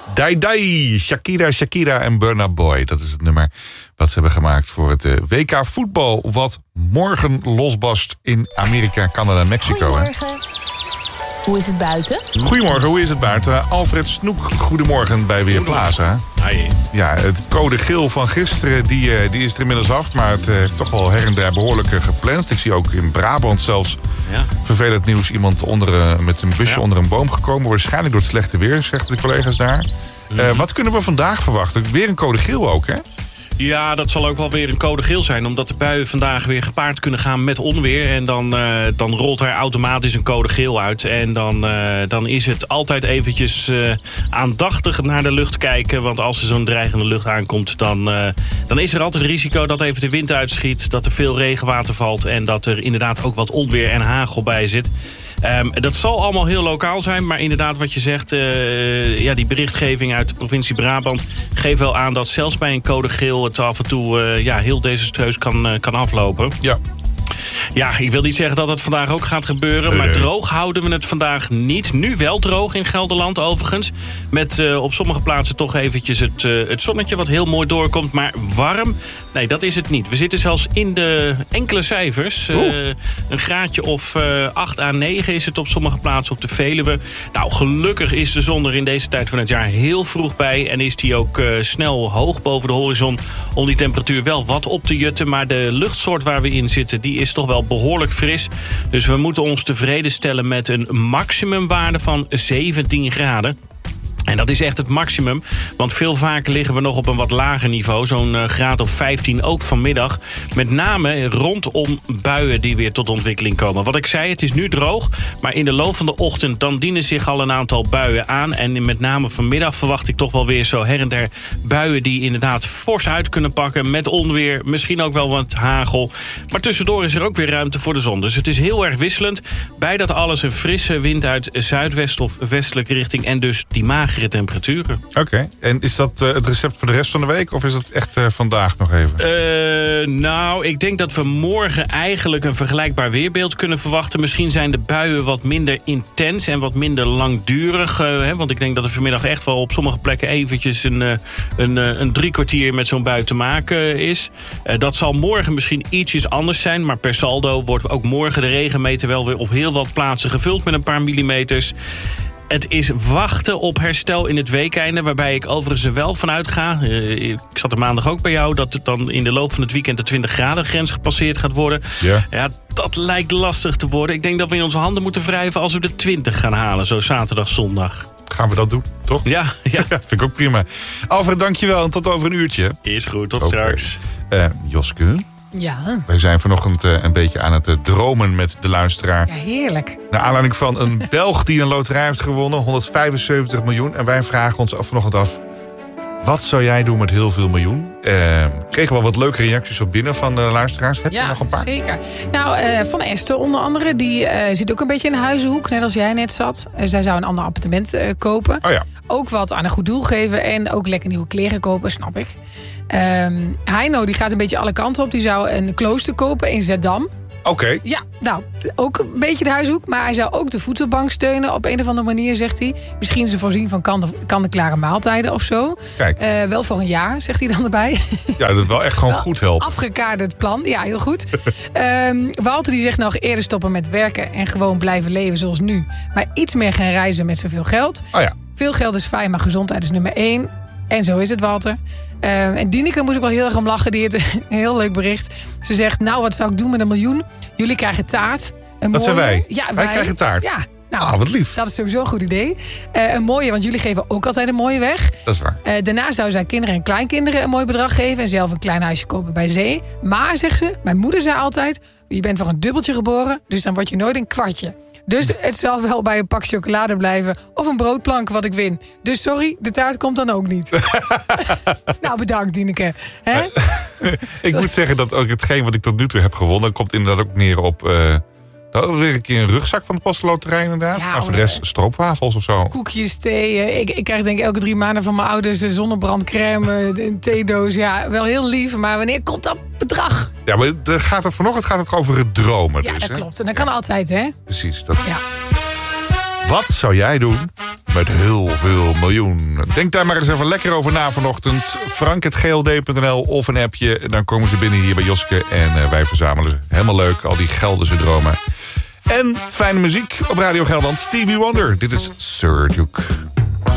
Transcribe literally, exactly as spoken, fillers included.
Dai Dai, Shakira, Shakira en Burna Boy. Dat is het nummer wat ze hebben gemaakt voor het W K voetbal. Wat morgen losbarst in Amerika, Canada en Mexico. Goedemorgen. Hè? Hoe is het buiten? Goedemorgen, hoe is het buiten? Alfred Snoek, goedemorgen bij Weerplaza. Hi. Ja, het code geel van gisteren die, die is er inmiddels af. Maar het heeft toch wel her en der behoorlijk gepland. Ik zie ook in Brabant zelfs ja. vervelend nieuws. Iemand onder, met een busje ja. onder een boom gekomen. Waarschijnlijk door het slechte weer, zeggen de collega's daar. Mm-hmm. Uh, wat kunnen we vandaag verwachten? Weer een code geel ook, hè? Ja, dat zal ook wel weer een code geel zijn. Omdat de buien vandaag weer gepaard kunnen gaan met onweer. En dan, uh, dan rolt er automatisch een code geel uit. En dan, uh, dan is het altijd eventjes uh, aandachtig naar de lucht kijken. Want als er zo'n dreigende lucht aankomt... Dan, uh, dan is er altijd risico dat even de wind uitschiet. Dat er veel regenwater valt. En dat er inderdaad ook wat onweer en hagel bij zit. Um, dat zal allemaal heel lokaal zijn, maar inderdaad wat je zegt... Uh, ja, die berichtgeving uit de provincie Brabant geeft wel aan... dat zelfs bij een code geel het af en toe uh, ja, heel desastreus kan, uh, kan aflopen. Ja. Ja, ik wil niet zeggen dat het vandaag ook gaat gebeuren... maar droog houden we het vandaag niet. Nu wel droog in Gelderland overigens. Met uh, op sommige plaatsen toch eventjes het, uh, het zonnetje wat heel mooi doorkomt. Maar warm, nee, dat is het niet. We zitten zelfs in de enkele cijfers. Uh, een graadje of uh, acht à negen is het op sommige plaatsen op de Veluwe. Nou, gelukkig is de zon er in deze tijd van het jaar heel vroeg bij... en is die ook uh, snel hoog boven de horizon... om die temperatuur wel wat op te jutten. Maar de luchtsoort waar we in zitten, die is toch wel behoorlijk fris. Dus we moeten ons tevreden stellen met een maximumwaarde van zeventien graden. En dat is echt het maximum, want veel vaker liggen we nog op een wat lager niveau. Zo'n uh, graad of vijftien, ook vanmiddag. Met name rondom buien die weer tot ontwikkeling komen. Wat ik zei, het is nu droog, maar in de loop van de ochtend... dan dienen zich al een aantal buien aan. En met name vanmiddag verwacht ik toch wel weer zo her en der... buien die inderdaad fors uit kunnen pakken met onweer. Misschien ook wel wat hagel. Maar tussendoor is er ook weer ruimte voor de zon. Dus het is heel erg wisselend. Bij dat alles een frisse wind uit zuidwest of westelijke richting... en dus die magere temperaturen. Oké, okay. En is dat uh, het recept voor de rest van de week? Of is dat echt uh, vandaag nog even? Uh, nou, ik denk dat we morgen eigenlijk een vergelijkbaar weerbeeld kunnen verwachten. Misschien zijn de buien wat minder intens en wat minder langdurig. Uh, hè, want ik denk dat er vanmiddag echt wel op sommige plekken eventjes een, uh, een, uh, een drie kwartier met zo'n bui te maken is. Uh, dat zal morgen misschien ietsjes anders zijn. Maar per saldo wordt ook morgen de regenmeter wel weer op heel wat plaatsen gevuld met een paar millimeters. Het is wachten op herstel in het weekeinde... waarbij ik overigens er wel vanuit ga. Uh, ik zat er maandag ook bij jou... dat het dan in de loop van het weekend de twintig graden grens gepasseerd gaat worden. Ja. Ja, dat lijkt lastig te worden. Ik denk dat we in onze handen moeten wrijven... als we de twintig gaan halen, zo zaterdag, zondag. Gaan we dat doen, toch? Ja, ja. ja vind ik ook prima. Alfred, dankjewel en tot over een uurtje. Is goed, tot okay. straks. Uh, Joske? Ja. Wij zijn vanochtend uh, een beetje aan het uh, dromen met de luisteraar. Ja, heerlijk. Naar aanleiding van een Belg die een loterij heeft gewonnen, honderdvijfenzeventig miljoen. En wij vragen ons af vanochtend af, wat zou jij doen met heel veel miljoen? Uh, kregen wel wat leuke reacties op binnen van de luisteraars. Heb ja, je nog een paar? Zeker. Nou, uh, van Esther onder andere. Die uh, zit ook een beetje in de huizenhoek, net als jij net zat. Uh, zij zou een ander appartement uh, kopen. Oh ja. Ook wat aan een goed doel geven en ook lekker nieuwe kleren kopen, snap ik. Um, Heino, die gaat een beetje alle kanten op. Die zou een klooster kopen in Zeddam. Oké. Okay. Ja, nou, ook een beetje de huishoek. Maar hij zou ook de voedselbank steunen op een of andere manier, zegt hij. Misschien ze voorzien van kant-en-klare maaltijden of zo. Kijk. Uh, wel voor een jaar, zegt hij dan erbij. Ja, dat is wel echt gewoon goed helpen. Afgekaderd plan, ja, heel goed. um, Walter die zegt nog eerder stoppen met werken... en gewoon blijven leven zoals nu. Maar iets meer gaan reizen met zoveel geld. Oh ja. Veel geld is fijn, maar gezondheid is nummer één. En zo is het, Walter. Uh, en Dineke moest ik wel heel erg om lachen. Die heeft een heel leuk bericht. Ze zegt, nou, wat zou ik doen met een miljoen? Jullie krijgen taart. Een dat mooie... zijn wij. Ja, wij. wij krijgen taart. Ja, nou, ah, wat lief. Dat is sowieso een goed idee. Uh, een mooie, want jullie geven ook altijd een mooie weg. Dat is waar. Uh, daarna zou zij kinderen en kleinkinderen een mooi bedrag geven... en zelf een klein huisje kopen bij zee. Maar, zegt ze, mijn moeder zei altijd... je bent voor een dubbeltje geboren, dus dan word je nooit een kwartje. Dus het zal wel bij een pak chocolade blijven... of een broodplank wat ik win. Dus sorry, de taart komt dan ook niet. Nou, bedankt, Dineke. Hè? Ik moet zeggen dat ook hetgeen wat ik tot nu toe heb gewonnen... komt inderdaad ook neer op... Uh, nou, weer een keer een rugzak van de Postloterij inderdaad. Ja, maar voor de rest stroopwafels of zo. Koekjes, thee. Ik, ik krijg denk ik elke drie maanden van mijn ouders... zonnebrandcrème, een theedoos. Ja, wel heel lief, maar wanneer komt dat bedrag? Ja, maar gaat het vanochtend gaat het over het dromen. Ja, dus, dat hè? klopt. En dat kan ja. altijd, hè? Precies. Dat... Ja. Wat zou jij doen met heel veel miljoen? Denk daar maar eens even lekker over na vanochtend. frank at g l d punt n l of een appje. Dan komen ze binnen hier bij Joske. En uh, wij verzamelen helemaal leuk al die Gelderse dromen. En fijne muziek op Radio Gelderland. Stevie Wonder. Dit is Sir Duke.